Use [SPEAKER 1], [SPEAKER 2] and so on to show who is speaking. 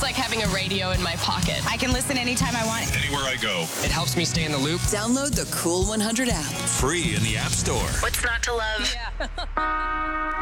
[SPEAKER 1] like having a radio in my pocket.
[SPEAKER 2] I can listen anytime I want.
[SPEAKER 3] Anywhere I go.
[SPEAKER 4] It helps me stay in the loop.
[SPEAKER 5] Download the Cool 100 app.
[SPEAKER 3] Free in the App Store.
[SPEAKER 6] What's not to love?
[SPEAKER 1] Yeah.